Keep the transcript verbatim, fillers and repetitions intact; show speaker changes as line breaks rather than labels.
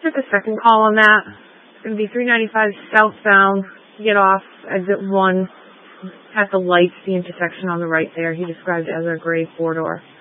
took a second call on that. It's going to be three ninety-five southbound. Get off exit one at the lights, the intersection on the right there. He described it as a gray four-door.